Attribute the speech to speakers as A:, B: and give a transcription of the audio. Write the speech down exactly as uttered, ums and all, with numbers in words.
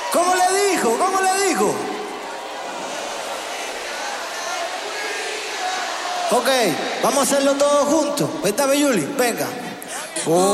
A: ¿Cómo le dijo? ¿Cómo le dijo? Ok, vamos a hacerlo todos juntos. Cuéntame, Yuli, venga.